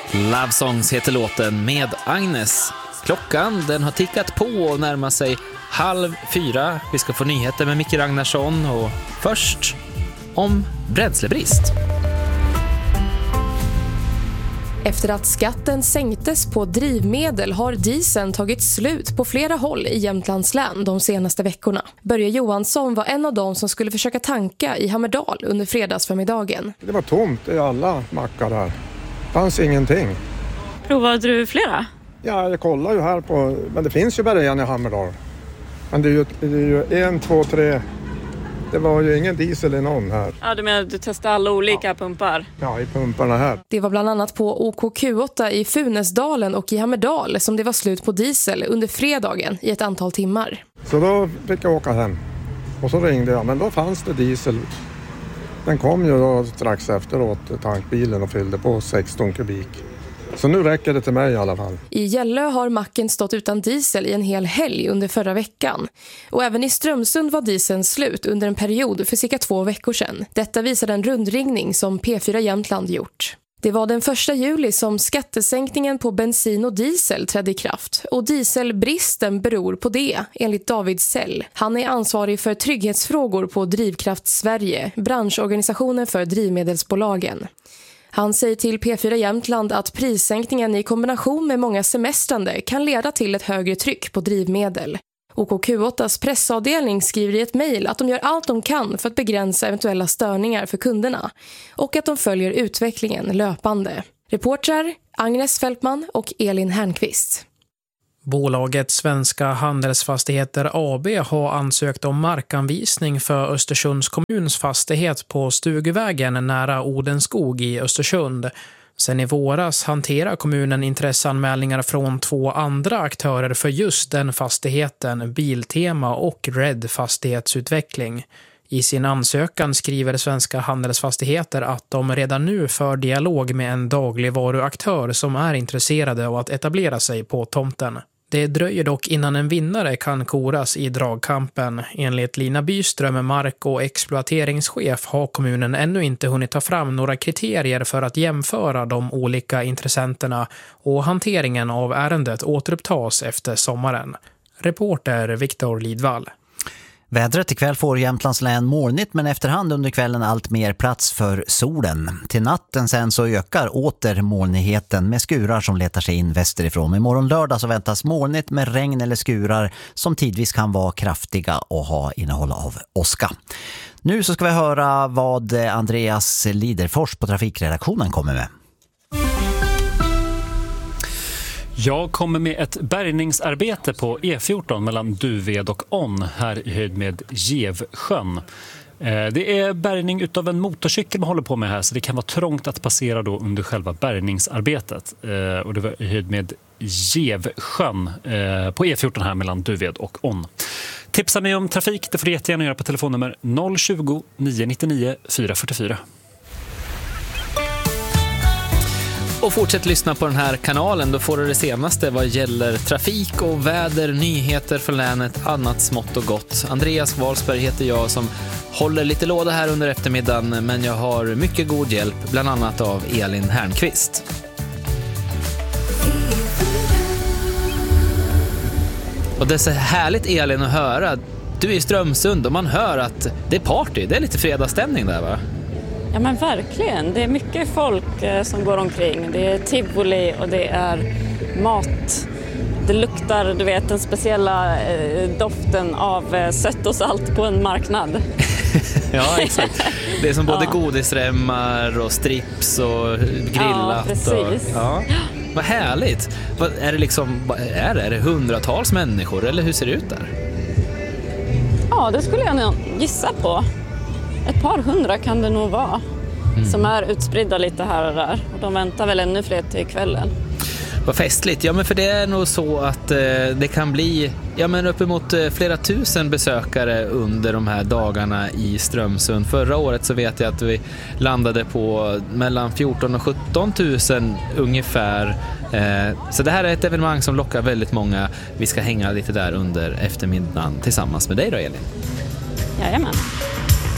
Love Songs heter låten med Agnes. Klockan den har tickat på och närmar sig 3:30. Vi ska få nyheter med Micke Ragnarsson och först om bränslebrist. Efter att skatten sänktes på drivmedel har dieseln tagit slut på flera håll i Jämtlands län de senaste veckorna. Börje Johansson var en av dem som skulle försöka tanka i Hammerdal under fredagsförmiddagen. Det var tomt i alla mackar här. Det fanns ingenting. Provade du flera? Ja, jag kollar ju här på... Men det finns ju bara en i Hammerdal. Men det är ju 1, 2, 3... Det var ju ingen diesel i någon här. Ja, du menar att du testade alla olika pumpar? Ja, i pumparna här. Det var bland annat på OKQ8 i Funäsdalen och i Hammerdal som det var slut på diesel under fredagen i ett antal timmar. Så då fick jag åka hem. Och så ringde jag, men då fanns det diesel. Den kom ju då strax efteråt, tankbilen, och fyllde på 16 kubik. Så nu räcker det till mig i alla fall. I Gällö har macken stått utan diesel i en hel helg under förra veckan. Och även i Strömsund var dieseln slut under en period för cirka 2 veckor sedan. Detta visar en rundringning som P4 Jämtland gjort. Det var den 1 juli som skattesänkningen på bensin och diesel trädde i kraft. Och dieselbristen beror på det, enligt David Sell. Han är ansvarig för trygghetsfrågor på Drivkraft Sverige, branschorganisationen för drivmedelsbolagen. Han säger till P4 Jämtland att prissänkningen i kombination med många semestrande kan leda till ett högre tryck på drivmedel. OKQ8s pressavdelning skriver i ett mejl att de gör allt de kan för att begränsa eventuella störningar för kunderna och att de följer utvecklingen löpande. Reportrar Agnes Fältman och Elin Hernqvist. Bolaget Svenska Handelsfastigheter AB har ansökt om markanvisning för Östersunds kommuns fastighet på Stugvägen nära Odenskog i Östersund. Sen i våras hanterar kommunen intresseanmälningar från 2 andra aktörer för just den fastigheten, Biltema och Red Fastighetsutveckling. I sin ansökan skriver Svenska Handelsfastigheter att de redan nu för dialog med en dagligvaruaktör som är intresserade av att etablera sig på tomten. Det dröjer dock innan en vinnare kan koras i dragkampen. Enligt Lina Byström, mark- och exploateringschef, har kommunen ännu inte hunnit ta fram några kriterier för att jämföra de olika intressenterna och hanteringen av ärendet återupptas efter sommaren. Reporter Viktor Lidvall. Vädret ikväll får Jämtlands län molnigt, men efterhand under kvällen allt mer plats för solen. Till natten sen så ökar åter molnigheten med skurar som letar sig in västerifrån. Imorgon lördag så väntas molnigt med regn eller skurar som tidvis kan vara kraftiga och ha innehåll av åska. Nu så ska vi höra vad Andreas Liderfors på trafikredaktionen kommer med. Jag kommer med ett bärgningsarbete på E14 mellan Duved och On här i höjd med Gevsjön. Det är bärgning utav en motorcykel man håller på med här, så det kan vara trångt att passera då under själva bärgningsarbetet. Och det var i höjd med Gevsjön på E14 här mellan Duved och On. Tipsa mig om trafik, det får du jättegärna göra på telefonnummer 020 999 444. Och fortsätt lyssna på den här kanalen, då får du det senaste vad gäller trafik och väder, nyheter för länet, annat smått och gott. Andreas Wahlsberg heter jag som håller lite låda här under eftermiddagen, men jag har mycket god hjälp, bland annat av Elin Hernqvist. Och det är så härligt, Elin, att höra. Du är i Strömsund och man hör att det är party, det är lite fredagsstämning där, va? Ja, men verkligen. Det är mycket folk som går omkring. Det är tivoli och det är mat. Det luktar, du vet, den speciella doften av sött och salt på en marknad. Ja, exakt. Det är som både godisremmar och strips och grillat. Ja, precis. Vad härligt. Är det liksom, är det hundratals människor eller hur ser det ut där? Ja, det skulle jag nog gissa på. Ett par hundra kan det nog vara som är utspridda lite här och där. Och de väntar väl ännu fler till kvällen. Vad festligt. Ja, men för det är nog så att det kan bli uppemot flera tusen besökare under de här dagarna i Strömsund. Förra året så vet jag att vi landade på mellan 14 och 17 000 ungefär. Så det här är ett evenemang som lockar väldigt många. Vi ska hänga lite där under eftermiddagen tillsammans med dig då, Elin. Jajamän.